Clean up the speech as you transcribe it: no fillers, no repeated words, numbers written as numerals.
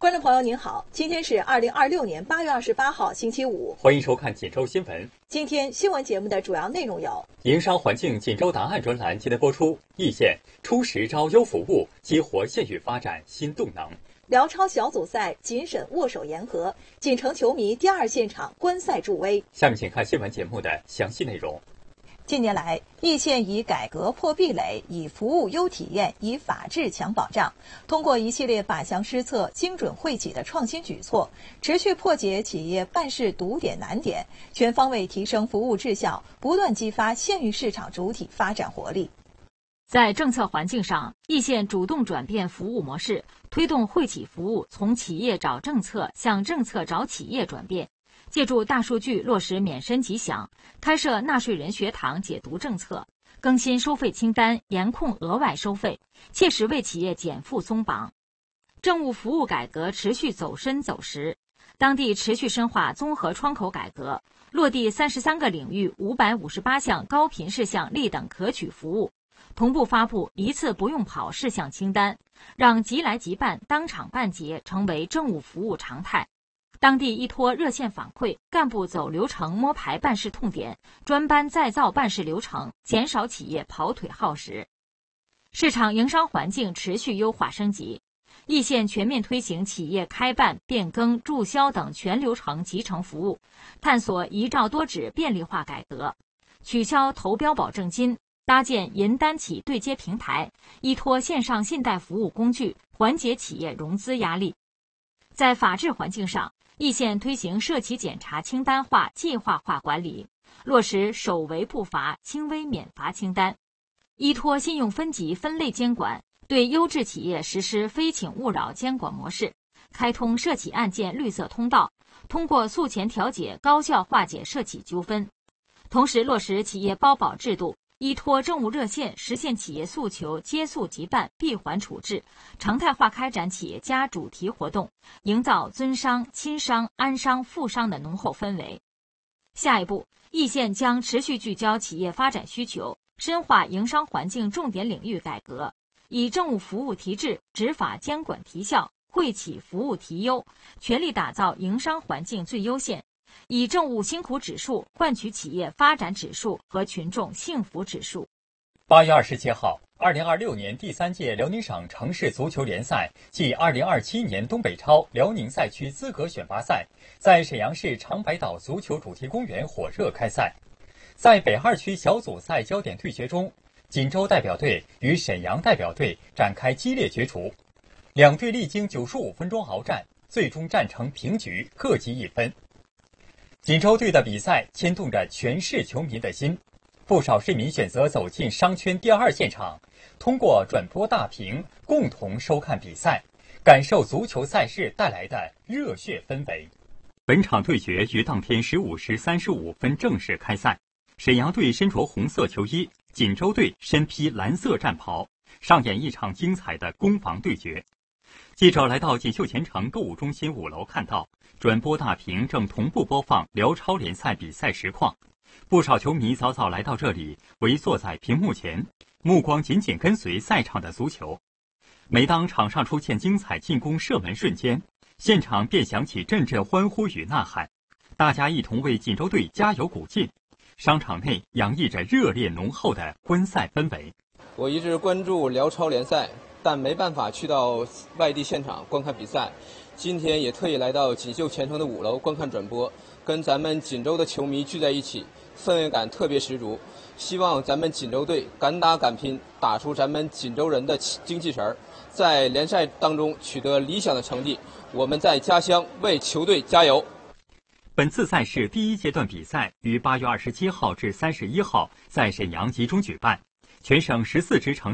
观众朋友您好，今天是2026年8月28号星期五， 欢迎收看锦州新闻。 今天新闻节目的主要内容有： 营商环境锦州答案专栏今天播出，易县出10招优服务，激活县域发展新动能； 辽超小组赛谨审握手言和，锦城球迷第2现场观赛助威。 下面请看新闻节目的详细内容。 近年来，易县以改革破壁垒，以服务优体验，以法治强保障，通过一系列靶向施策、精准惠企的创新举措，持续破解企业办事堵点难点，全方位提升服务质效，不断激发县域市场主体发展活力。 在政策环境上，易县主动转变服务模式，推动惠企服务从企业找政策向政策找企业转变。借助大数据落实免申即享，开设纳税人学堂解读政策，更新收费清单，严控额外收费，切实为企业减负松绑。政务服务改革持续走深走实，当地持续深化综合窗口改革，落地33个领域558项高频事项立等可取服务，同步发布一次不用跑事项清单，让即来即办、当场办结成为政务服务常态。当地依托热线反馈，干部走流程摸排办事痛点，专班再造办事流程，减少企业跑腿耗时。市场营商环境持续优化升级，易县全面推行企业开办、变更、注销等全流程集成服务，探索一照多指便利化改革，取消投标保证金，搭建银单企对接平台，依托线上信贷服务工具，缓解企业融资压力。在法治环境上，易县推行涉企检查清单化、计划化管理，落实首违不罚、轻微免罚清单，依托信用分级分类监管，对优质企业实施非请勿扰监管模式，开通涉企案件绿色通道，通过诉前调解高效化解涉企纠纷。同时落实企业包保制度，依托政务热线实现企业诉求接诉即办、闭环处置，常态化开展企业家主题活动，营造尊商、亲商、安商、富商的浓厚氛围。下一步，易县将持续聚焦企业发展需求，深化营商环境重点领域改革，以政务服务提质、执法监管提效、惠企服务提优，全力打造营商环境最优县，以政务辛苦指数换取企业发展指数和群众幸福指数。 8月27号，2026年第3届辽宁省城市足球联赛暨2027年东北超辽宁赛区资格选拔赛在沈阳市长白岛足球主题公园火热开赛。在北2区小组赛焦点对决中，锦州代表队与沈阳代表队展开激烈角逐，两队历经95分钟鏖战，最终战成平局，各积1分。锦州队的比赛牵动着全市球迷的心，不少市民选择走进商圈第2现场，通过转播大屏共同收看比赛，感受足球赛事带来的热血氛围。本场对决于当天15时35分正式开赛，沈阳队身着红色球衣，锦州队身披蓝色战袍，上演一场精彩的攻防对决。记者来到锦绣前城购物中心5楼，看到转播大屏正同步播放辽超联赛比赛实况，不少球迷早早来到这里，围坐在屏幕前，目光紧紧跟随赛场的足球。每当场上出现精彩进攻射门瞬间，现场便响起阵阵欢呼与呐喊，大家一同为锦州队加油鼓劲。商场内洋溢着热烈浓厚的观赛氛围。 我一直关注辽超联赛，但没办法去到外地现场观看比赛，今天也特意来到锦绣前城的5楼观看转播，跟咱们锦州的球迷聚在一起，氛围感特别十足。希望咱们锦州队敢打敢拼，打出咱们锦州人的精气神儿，在联赛当中取得理想的成绩。我们在家乡为球队加油。 本次赛事第1阶段比赛于8月27号至31号在沈阳集中举办，全省14支城